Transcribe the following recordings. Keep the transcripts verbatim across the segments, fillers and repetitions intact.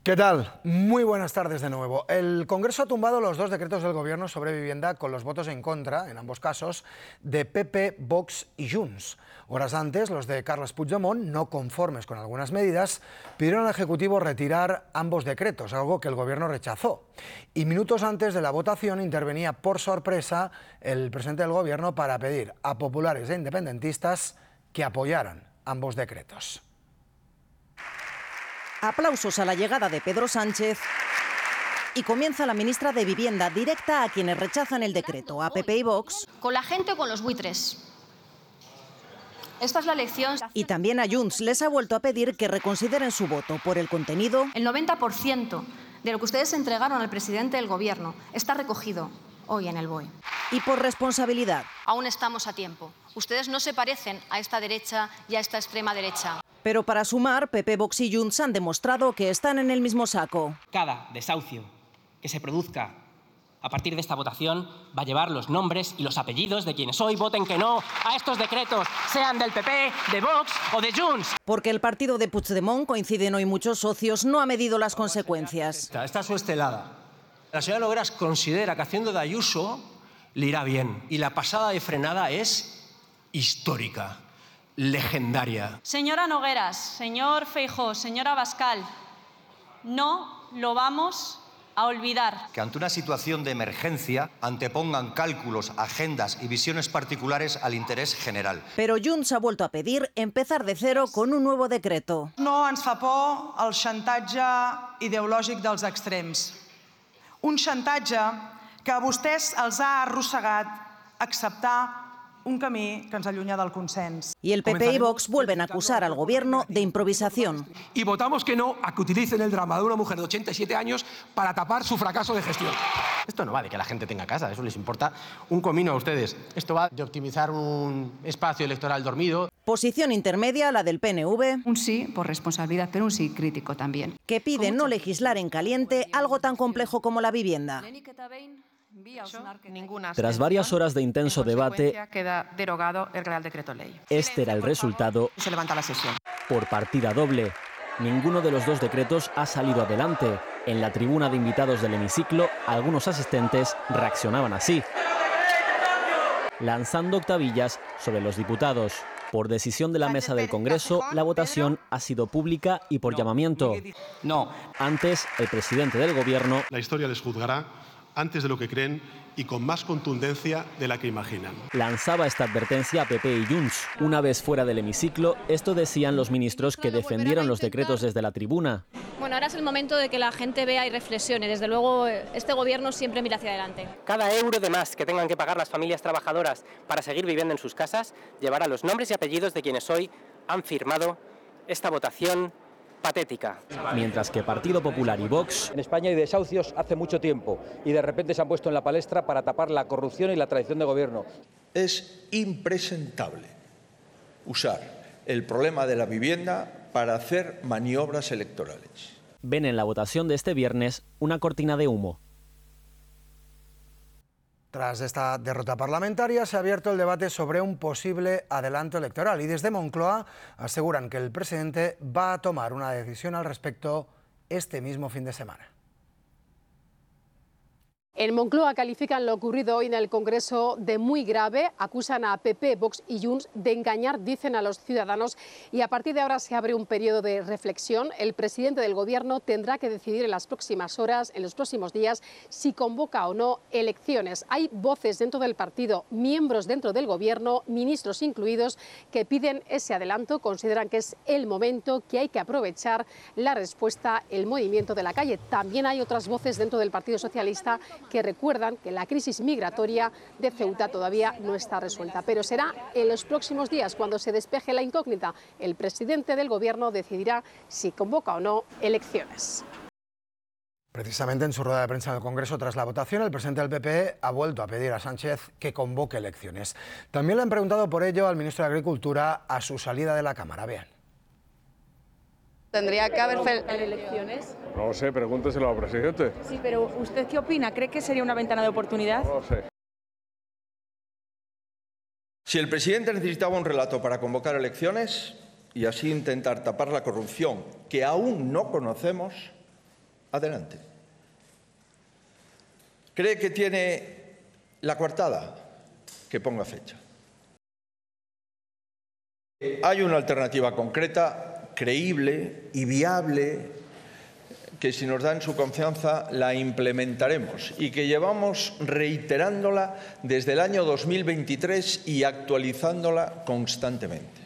¿Qué tal? Muy buenas tardes de nuevo. El Congreso ha tumbado los dos decretos del Gobierno sobre vivienda con los votos en contra, en ambos casos, de P P, Vox y Junts. Horas antes, los de Carles Puigdemont, no conformes con algunas medidas, pidieron al Ejecutivo retirar ambos decretos, algo que el Gobierno rechazó. Y minutos antes de la votación intervenía por sorpresa el presidente del Gobierno para pedir a populares e independentistas que apoyaran ambos decretos. Aplausos a la llegada de Pedro Sánchez y comienza la ministra de Vivienda directa a quienes rechazan el decreto, a P P y Vox. ¿Con la gente o con los buitres? Esta es la lección. Y también a Junts les ha vuelto a pedir que reconsideren su voto por el contenido. El noventa por ciento de lo que ustedes entregaron al presidente del Gobierno está recogido hoy en el B O E. Y por responsabilidad. Aún estamos a tiempo. Ustedes no se parecen a esta derecha y a esta extrema derecha. Pero para sumar, P P, Vox y Junts han demostrado que están en el mismo saco. Cada desahucio que se produzca a partir de esta votación va a llevar los nombres y los apellidos de quienes hoy voten que no a estos decretos, sean del P P, de Vox o de Junts. Porque el partido de Puigdemont, coinciden hoy muchos socios, no ha medido las consecuencias. Esta, esta es su estelada. La señora Nogueras considera que haciendo de Ayuso le irá bien. Y la pasada de frenada es histórica. Legendaria. Señora Nogueras, señor Feijóo, señora Abascal, no lo vamos a olvidar. Que ante una situación de emergencia antepongan cálculos, agendas y visiones particulares al interés general. Pero Junts ha vuelto a pedir empezar de cero con un nuevo decreto. No ens fa por el xantatge ideològic dels extrems. Un xantatge que a vostès els ha arrossegat acceptar un camí que ens allunya del consens. Y el P P y Vox vuelven a acusar al Gobierno de improvisación. Y votamos que no a que utilicen el drama de una mujer de ochenta y siete años para tapar su fracaso de gestión. Esto no va de que la gente tenga casa, eso les importa un comino a ustedes. Esto va de optimizar un espacio electoral dormido. Posición intermedia, la del P N V. Un sí por responsabilidad, pero un sí crítico también. Que pide no legislar en caliente algo tan complejo como la vivienda. Tras varias horas de intenso debate, queda derogado el Real Decreto Ley. Este era el resultado. Se levanta la sesión. Por partida doble. Ninguno de los dos decretos ha salido adelante. En la tribuna de invitados del hemiciclo, algunos asistentes reaccionaban así, lanzando octavillas sobre los diputados. Por decisión de la mesa del Congreso, la votación ha sido pública y por llamamiento. No. Antes, el presidente del Gobierno... La historia les juzgará antes de lo que creen y con más contundencia de la que imaginan. Lanzaba esta advertencia a P P y Junts. Una vez fuera del hemiciclo, esto decían los ministros que defendieron los decretos desde la tribuna. Bueno, ahora es el momento de que la gente vea y reflexione. Desde luego, este Gobierno siempre mira hacia adelante. Cada euro de más que tengan que pagar las familias trabajadoras para seguir viviendo en sus casas llevará los nombres y apellidos de quienes hoy han firmado esta votación patética. Mientras que Partido Popular y Vox... En España hay desahucios hace mucho tiempo y de repente se han puesto en la palestra para tapar la corrupción y la traición de gobierno. Es impresentable usar el problema de la vivienda para hacer maniobras electorales. Ven en la votación de este viernes una cortina de humo. Tras esta derrota parlamentaria se ha abierto el debate sobre un posible adelanto electoral y desde Moncloa aseguran que el presidente va a tomar una decisión al respecto este mismo fin de semana. En Moncloa califican lo ocurrido hoy en el Congreso de muy grave, acusan a P P, Vox y Junts de engañar, dicen, a los ciudadanos, y a partir de ahora se abre un periodo de reflexión. El presidente del Gobierno tendrá que decidir en las próximas horas, en los próximos días, si convoca o no elecciones. Hay voces dentro del partido, miembros dentro del Gobierno, ministros incluidos, que piden ese adelanto, consideran que es el momento, que hay que aprovechar la respuesta, el movimiento de la calle. También hay otras voces dentro del Partido Socialista que recuerdan que la crisis migratoria de Ceuta todavía no está resuelta. Pero será en los próximos días, cuando se despeje la incógnita. El presidente del Gobierno decidirá si convoca o no elecciones. Precisamente en su rueda de prensa en el Congreso, tras la votación, el presidente del P P ha vuelto a pedir a Sánchez que convoque elecciones. También le han preguntado por ello al ministro de Agricultura a su salida de la Cámara. Vean. ¿Tendría que haber elecciones? No lo sé, pregúnteselo al presidente. Sí, pero ¿usted qué opina? ¿Cree que sería una ventana de oportunidad? No lo sé. Si el presidente necesitaba un relato para convocar elecciones y así intentar tapar la corrupción que aún no conocemos, adelante. ¿Cree que tiene la coartada? Que ponga fecha. Hay una alternativa concreta, creíble y viable, que si nos dan su confianza la implementaremos y que llevamos reiterándola desde el año dos mil veintitrés y actualizándola constantemente.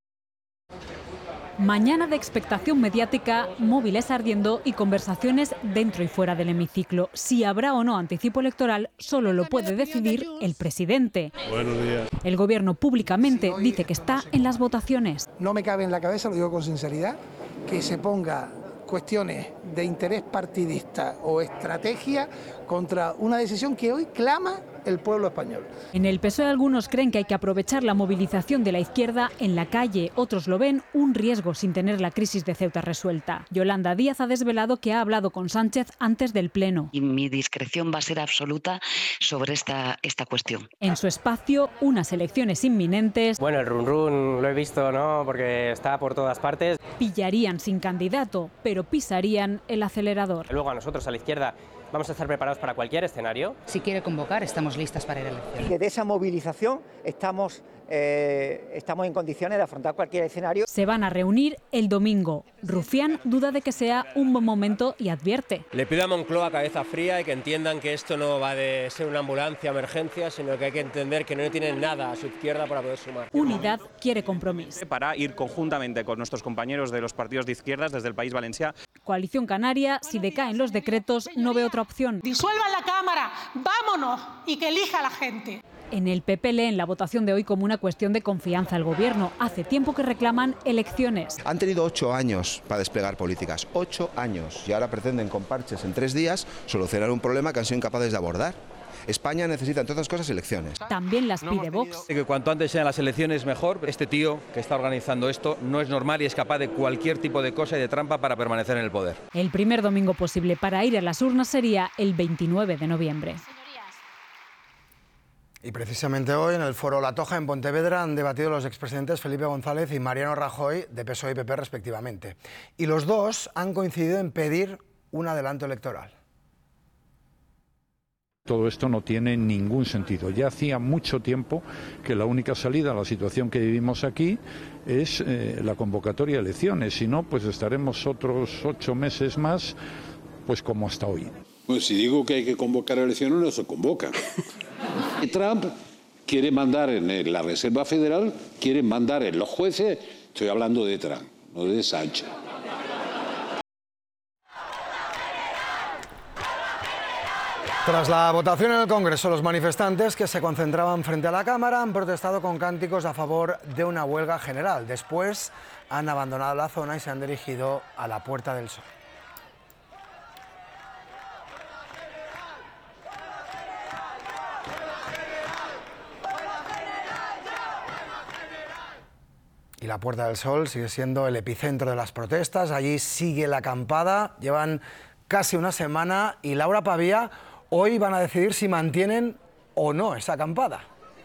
Mañana de expectación mediática, móviles ardiendo y conversaciones dentro y fuera del hemiciclo. Si habrá o no anticipo electoral, solo lo puede decidir el presidente. Buenos días. El gobierno públicamente dice que está en las votaciones. No me cabe en la cabeza, lo digo con sinceridad, que se ponga cuestiones de interés partidista o estrategia contra una decisión que hoy clama el pueblo español. En el P S O E algunos creen que hay que aprovechar la movilización de la izquierda en la calle, otros lo ven un riesgo sin tener la crisis de Ceuta resuelta. Yolanda Díaz ha desvelado que ha hablado con Sánchez antes del Pleno. Y mi discreción va a ser absoluta sobre esta, esta cuestión. En su espacio, unas elecciones inminentes. Bueno, el run run lo he visto, ¿no? Porque está por todas partes. Pillarían sin candidato, pero pisarían el acelerador. Luego a nosotros, a la izquierda, vamos a estar preparados para cualquier escenario. Si quiere convocar, estamos listas para ir a elecciones. Que de esa movilización estamos, eh, estamos en condiciones de afrontar cualquier escenario. Se van a reunir el domingo. Rufián duda de que sea un buen momento y advierte. Le pido a Moncloa cabeza fría y que entiendan que esto no va de ser una ambulancia, emergencia, sino que hay que entender que no tienen nada a su izquierda para poder sumar. Unidad quiere compromiso. Para ir conjuntamente con nuestros compañeros de los partidos de izquierdas desde el País Valencià. Coalición Canaria, si decaen los decretos, no ve otra opción. Disuelvan la Cámara, vámonos y que elija a la gente. En el P P leen la votación de hoy como una cuestión de confianza al gobierno. Hace tiempo que reclaman elecciones. Han tenido ocho años para desplegar políticas, ocho años, y ahora pretenden con parches en tres días solucionar un problema que han sido incapaces de abordar. España necesita, entre otras cosas, elecciones. También las pide Vox. Que cuanto antes sean las elecciones mejor. Este tío que está organizando esto no es normal y es capaz de cualquier tipo de cosa y de trampa para permanecer en el poder. El primer domingo posible para ir a las urnas sería el veintinueve de noviembre. Y precisamente hoy en el foro La Toja en Pontevedra han debatido los expresidentes Felipe González y Mariano Rajoy de P S O E y P P respectivamente. Y los dos han coincidido en pedir un adelanto electoral. Todo esto no tiene ningún sentido. Ya hacía mucho tiempo que la única salida a la situación que vivimos aquí es eh, la convocatoria de elecciones. Si no, pues estaremos otros ocho meses más, pues como hasta hoy. Pues si digo que hay que convocar elecciones, no se convoca. Y Trump quiere mandar en la Reserva Federal, quiere mandar en los jueces, estoy hablando de Trump, no de Sánchez. Tras la votación en el Congreso, los manifestantes que se concentraban frente a la Cámara han protestado con cánticos a favor de una huelga general. Después han abandonado la zona y se han dirigido a la Puerta del Sol. Y la Puerta del Sol sigue siendo el epicentro de las protestas. Allí sigue la acampada. Llevan casi una semana y Laura Pavía, hoy van a decidir si mantienen o no esa acampada.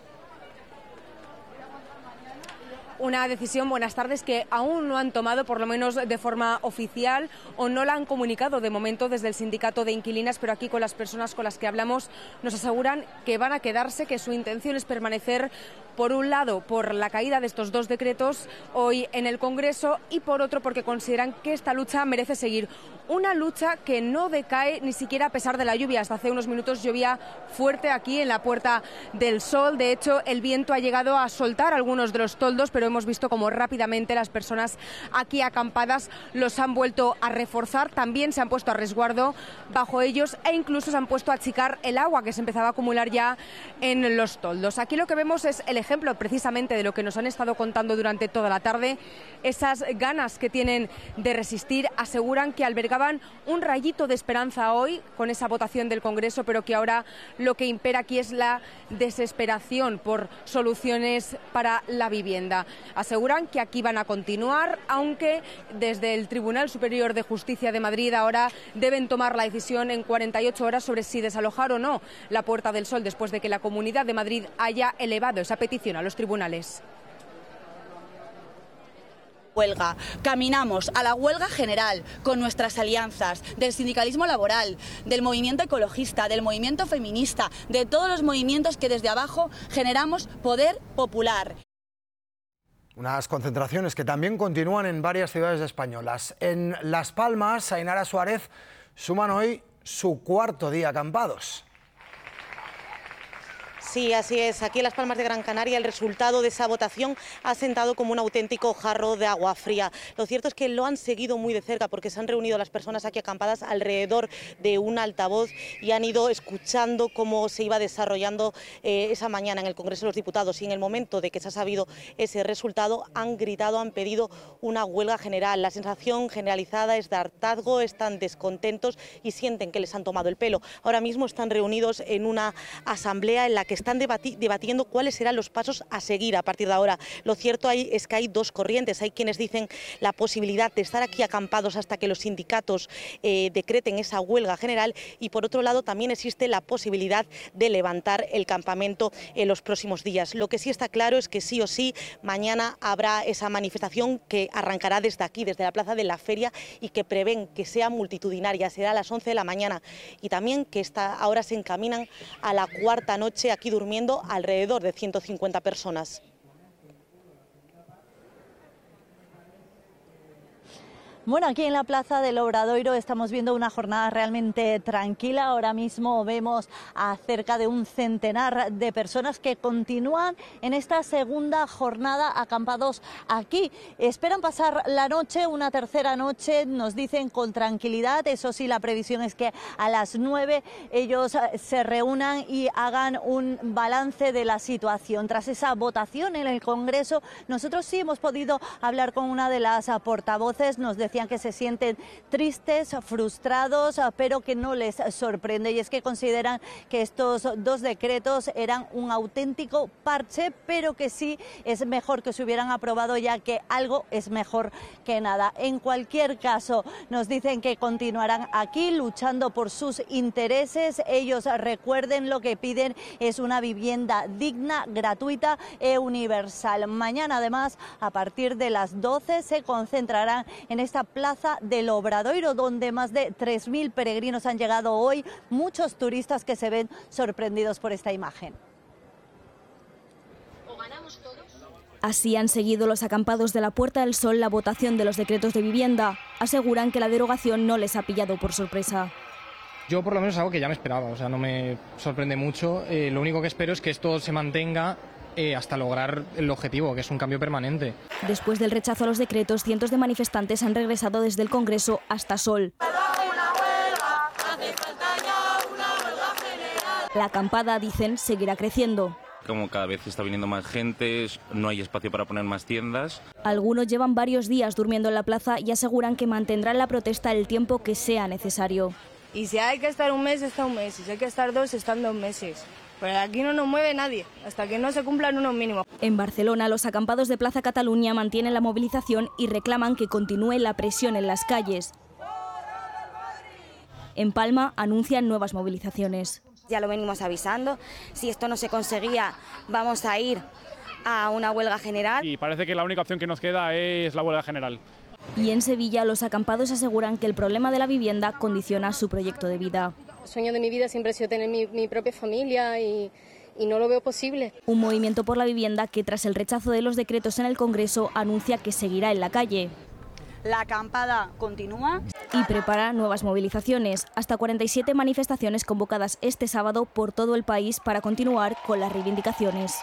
Una decisión, buenas tardes, que aún no han tomado, por lo menos de forma oficial, o no la han comunicado de momento desde el sindicato de inquilinas, pero aquí con las personas con las que hablamos nos aseguran que van a quedarse, que su intención es permanecer, por un lado, por la caída de estos dos decretos hoy en el Congreso y por otro porque consideran que esta lucha merece seguir. Una lucha que no decae ni siquiera a pesar de la lluvia. Hasta hace unos minutos llovía fuerte aquí en la Puerta del Sol. De hecho, el viento ha llegado a soltar algunos de los toldos, pero hemos visto cómo rápidamente las personas aquí acampadas los han vuelto a reforzar. También se han puesto a resguardo bajo ellos e incluso se han puesto a achicar el agua que se empezaba a acumular ya en los toldos. Aquí lo que vemos es el ejemplo precisamente de lo que nos han estado contando durante toda la tarde. Esas ganas que tienen de resistir, aseguran que albergaban un rayito de esperanza hoy con esa votación del Congreso, pero que ahora lo que impera aquí es la desesperación por soluciones para la vivienda. Aseguran que aquí van a continuar, aunque desde el Tribunal Superior de Justicia de Madrid ahora deben tomar la decisión en cuarenta y ocho horas sobre si desalojar o no la Puerta del Sol después de que la Comunidad de Madrid haya elevado esa petición a los tribunales. Huelga. Caminamos a la huelga general con nuestras alianzas del sindicalismo laboral, del movimiento ecologista, del movimiento feminista, de todos los movimientos que desde abajo generamos poder popular. Unas concentraciones que también continúan en varias ciudades españolas. En Las Palmas, Ainara Suárez suman hoy su cuarto día acampados. Sí, así es. Aquí en Las Palmas de Gran Canaria el resultado de esa votación ha sentado como un auténtico jarro de agua fría. Lo cierto es que lo han seguido muy de cerca porque se han reunido las personas aquí acampadas alrededor de un altavoz y han ido escuchando cómo se iba desarrollando eh, esa mañana en el Congreso de los Diputados, y en el momento de que se ha sabido ese resultado han gritado, han pedido una huelga general. La sensación generalizada es de hartazgo, están descontentos y sienten que les han tomado el pelo. Ahora mismo están reunidos en una asamblea en la que están debati debatiendo cuáles serán los pasos a seguir a partir de ahora. Lo cierto hay, es que hay dos corrientes. Hay quienes dicen la posibilidad de estar aquí acampados hasta que los sindicatos eh, decreten esa huelga general, y por otro lado también existe la posibilidad de levantar el campamento en los próximos días. Lo que sí está claro es que sí o sí mañana habrá esa manifestación que arrancará desde aquí, desde la Plaza de la Feria, y que prevén que sea multitudinaria. Será a las once de la mañana, y también que esta, ahora se encaminan a la cuarta noche aquí durmiendo alrededor de ciento cincuenta personas. Bueno, aquí en la Plaza del Obradoiro estamos viendo una jornada realmente tranquila. Ahora mismo vemos a cerca de un centenar de personas que continúan en esta segunda jornada acampados aquí. Esperan pasar la noche, una tercera noche, nos dicen con tranquilidad. Eso sí, la previsión es que a las nueve ellos se reúnan y hagan un balance de la situación. Tras esa votación en el Congreso, nosotros sí hemos podido hablar con una de las portavoces. Nos decía que se sienten tristes, frustrados, pero que no les sorprende, y es que consideran que estos dos decretos eran un auténtico parche, pero que sí es mejor que se hubieran aprobado, ya que algo es mejor que nada. En cualquier caso, nos dicen que continuarán aquí luchando por sus intereses. Ellos, recuerden, lo que piden es una vivienda digna, gratuita e universal. Mañana, además, a partir de las doce, se concentrarán en esta Plaza del Obradoiro, donde más de tres mil peregrinos han llegado hoy, muchos turistas que se ven sorprendidos por esta imagen. Así han seguido los acampados de la Puerta del Sol la votación de los decretos de vivienda. Aseguran que la derogación no les ha pillado por sorpresa. Yo por lo menos es algo que ya me esperaba, o sea, no me sorprende mucho. Eh, lo único que espero es que esto se mantenga Eh, hasta lograr el objetivo, que es un cambio permanente. Después del rechazo a los decretos, cientos de manifestantes han regresado desde el Congreso hasta Sol. La acampada, dicen, seguirá creciendo. Como cada vez está viniendo más gente, no hay espacio para poner más tiendas. Algunos llevan varios días durmiendo en la plaza y aseguran que mantendrán la protesta el tiempo que sea necesario. Y si hay que estar un mes, está un mes. Y si hay que estar dos, están dos meses. Pero aquí no nos mueve nadie, hasta que no se cumplan unos mínimos. En Barcelona, los acampados de Plaza Cataluña mantienen la movilización y reclaman que continúe la presión en las calles. En Palma anuncian nuevas movilizaciones. Ya lo venimos avisando, si esto no se conseguía, vamos a ir a una huelga general. Y parece que la única opción que nos queda es la huelga general. Y en Sevilla, los acampados aseguran que el problema de la vivienda condiciona su proyecto de vida. El sueño de mi vida siempre ha sido tener mi, mi propia familia y, y no lo veo posible. Un movimiento por la vivienda que, tras el rechazo de los decretos en el Congreso, anuncia que seguirá en la calle. La acampada continúa y prepara nuevas movilizaciones. Hasta cuarenta y siete manifestaciones convocadas este sábado por todo el país para continuar con las reivindicaciones.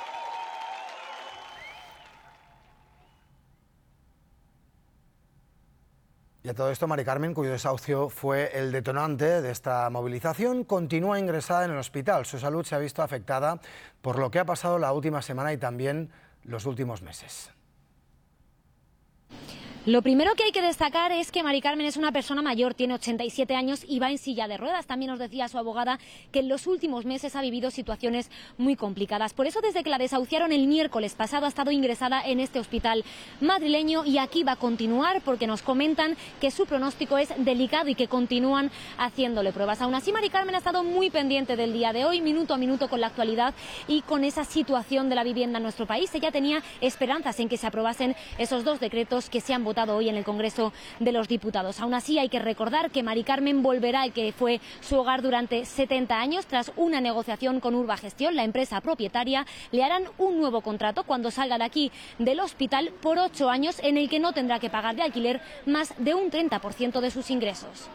Y a todo esto, Mari Carmen, cuyo desahucio fue el detonante de esta movilización, continúa ingresada en el hospital. Su salud se ha visto afectada por lo que ha pasado la última semana y también los últimos meses. Lo primero que hay que destacar es que Mari Carmen es una persona mayor, tiene ochenta y siete años y va en silla de ruedas. También nos decía su abogada que en los últimos meses ha vivido situaciones muy complicadas. Por eso, desde que la desahuciaron el miércoles pasado, ha estado ingresada en este hospital madrileño y aquí va a continuar porque nos comentan que su pronóstico es delicado y que continúan haciéndole pruebas. Aún así, Mari Carmen ha estado muy pendiente del día de hoy, minuto a minuto con la actualidad y con esa situación de la vivienda en nuestro país. Ella tenía esperanzas en que se aprobasen esos dos decretos que se han votado hoy en el Congreso de los Diputados. Aún así, hay que recordar que Mari Carmen volverá al que fue su hogar durante setenta años. Tras una negociación con Urbagestión, la empresa propietaria, le harán un nuevo contrato cuando salga de aquí del hospital por ocho años en el que no tendrá que pagar de alquiler más de un treinta por ciento de sus ingresos.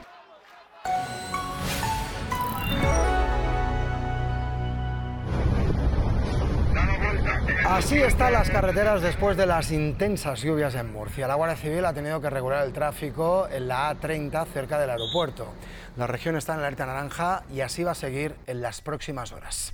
Así están las carreteras después de las intensas lluvias en Murcia. La Guardia Civil ha tenido que regular el tráfico en la A treinta cerca del aeropuerto. La región está en alerta naranja y así va a seguir en las próximas horas.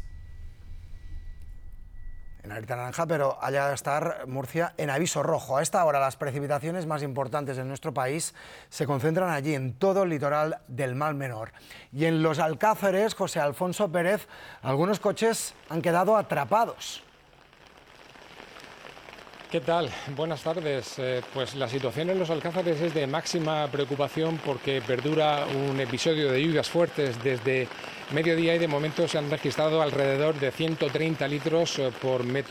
En alerta naranja, pero ha llegado a estar Murcia en aviso rojo. A esta hora las precipitaciones más importantes de nuestro país se concentran allí, en todo el litoral del Mar Menor. Y en los Alcázares, José Alfonso Pérez, algunos coches han quedado atrapados. ¿Qué tal? Buenas tardes. Eh, pues la situación en los Alcázares es de máxima preocupación porque perdura un episodio de lluvias fuertes desde mediodía y de momento se han registrado alrededor de ciento treinta litros por metro